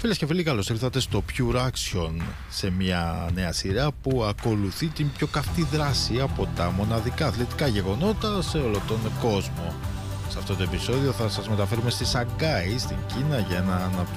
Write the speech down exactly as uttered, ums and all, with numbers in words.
Φίλες και φίλοι, καλώς ήρθατε στο Pure Action, σε μια νέα σειρά που ακολουθεί την πιο καυτή δράση από τα μοναδικά αθλητικά γεγονότα σε όλο τον κόσμο. Σε αυτό το επεισόδιο θα σας μεταφέρουμε στη Σαγκάη, στην Κίνα, για έναν από